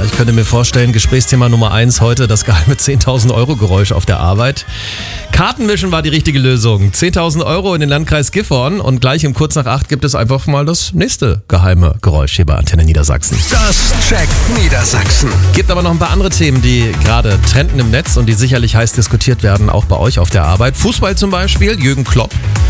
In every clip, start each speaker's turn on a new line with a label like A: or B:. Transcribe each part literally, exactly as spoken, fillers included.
A: Ja, ich könnte mir vorstellen, Gesprächsthema Nummer eins heute, das geheime zehntausend Euro Geräusch auf der Arbeit. Kartenmischen war die richtige Lösung. zehntausend Euro in den Landkreis Gifhorn und gleich um kurz nach acht gibt es einfach mal das nächste geheime Geräusch hier bei Antenne Niedersachsen.
B: Das checkt Niedersachsen.
A: Gibt aber noch ein paar andere Themen, die gerade trenden im Netz und die sicherlich heiß diskutiert werden, auch bei euch auf der Arbeit. Fußball zum Beispiel, Jürgen Klopp.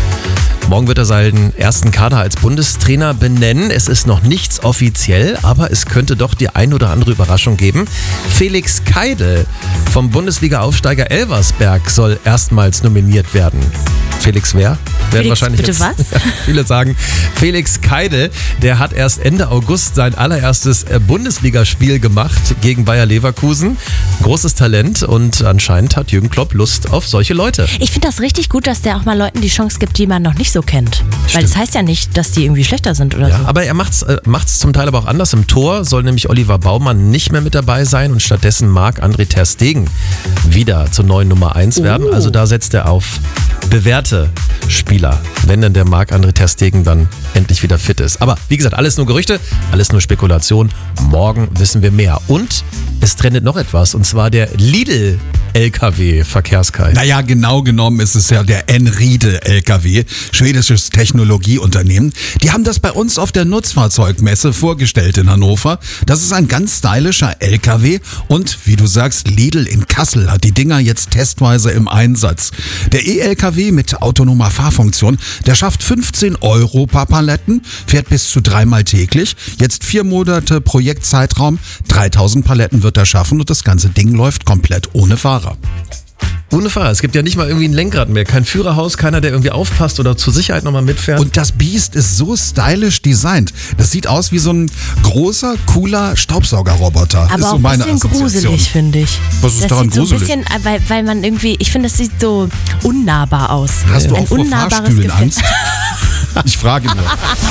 A: Morgen wird er seinen ersten Kader als Bundestrainer benennen. Es ist noch nichts offiziell, aber es könnte doch die ein oder andere Überraschung geben. Felix Keidel vom Bundesliga-Aufsteiger Elversberg soll erstmals nominiert werden. Felix wer? Werden
C: Felix,
A: wahrscheinlich
C: bitte
A: jetzt
C: was?
A: viele sagen. Felix Keidel, der hat erst Ende August sein allererstes Bundesligaspiel gemacht gegen Bayer Leverkusen. Großes Talent und anscheinend hat Jürgen Klopp Lust auf solche Leute.
C: Ich finde das richtig gut, dass der auch mal Leuten die Chance gibt, die man noch nicht so kennt.
A: Stimmt.
C: Weil das heißt ja nicht, dass die irgendwie schlechter sind oder
A: Ja,
C: so.
A: aber er macht's, äh, macht's zum Teil aber auch anders. Im Tor soll nämlich Oliver Baumann nicht mehr mit dabei sein und stattdessen Marc-André ter Stegen wieder zur neuen Nummer eins werden.
C: Oh.
A: Also da setzt er auf bewährte Spieler, wenn denn der Marc-André ter Stegen dann endlich wieder fit ist. Aber wie gesagt, alles nur Gerüchte, alles nur Spekulation. Morgen wissen wir mehr. Und es trendet noch etwas, und zwar der Lidl-L K W-Verkehrskreis.
D: Naja, genau genommen ist es ja der Enride L K W, schwedisches Technologieunternehmen. Die haben das bei uns auf der Nutzfahrzeugmesse vorgestellt in Hannover. Das ist ein ganz stylischer L K W und wie du sagst, Lidl in Kassel hat die Dinger jetzt testweise im Einsatz. Der E-L K W mit autonomer Fahrfunktion, der schafft fünfzehn Euro per Paletten, fährt bis zu dreimal täglich. Jetzt vier Monate Projektzeitraum, dreitausend Paletten wird er schaffen und das ganze Ding läuft komplett ohne Fahrer.
A: Ohne Fahrer. Es gibt ja nicht mal irgendwie ein Lenkrad mehr. Kein Führerhaus, keiner, der irgendwie aufpasst oder zur Sicherheit nochmal mitfährt.
D: Und das Biest ist so stylisch designt. Das sieht aus wie so ein großer, cooler Staubsaugerroboter.
C: Aber
D: ist
C: auch
D: so
C: ein
D: meine
C: bisschen
D: Assoziation.
C: gruselig, finde ich.
D: Was ist
C: das
D: daran
C: sieht so ein
D: gruselig?
C: bisschen, weil, weil man irgendwie, ich finde, das sieht so unnahbar aus.
D: Hast du
C: ein
D: auch vor
C: unnahbares
D: Fahrstühlen
C: Gefährt.
D: Angst? Ich frage nur.